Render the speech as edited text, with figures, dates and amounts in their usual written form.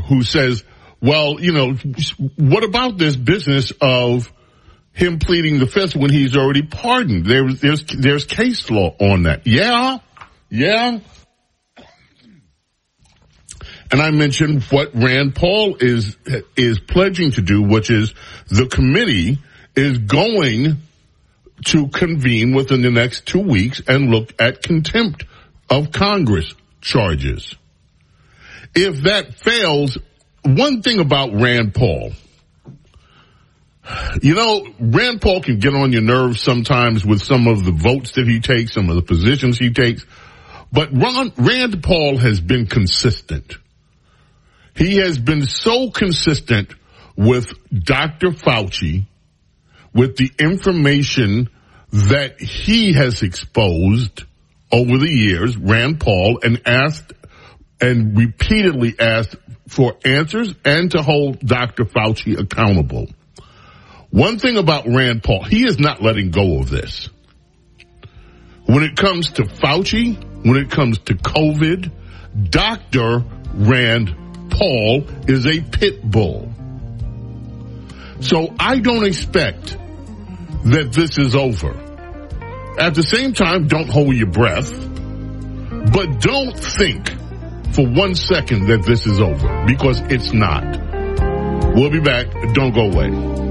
who says, well, you know, what about this business of him pleading the fifth when he's already pardoned? There's case law on that. Yeah. And I mentioned what Rand Paul is pledging to do, which is the committee is going to convene within the next 2 weeks and look at contempt of Congress charges. If that fails, one thing about Rand Paul, you know, Rand Paul can get on your nerves sometimes with some of the votes that he takes, some of the positions he takes, but Rand Paul has been consistent. He has been so consistent with Dr. Fauci, with the information that he has exposed over the years, Rand Paul, and repeatedly asked for answers and to hold Dr. Fauci accountable. One thing about Rand Paul, he is not letting go of this. When it comes to Fauci, when it comes to COVID, Dr. Rand Paul is a pit bull. So I don't expect that this is over. At the same time, don't hold your breath, but don't think for 1 second that this is over, because it's not. We'll be back. Don't go away.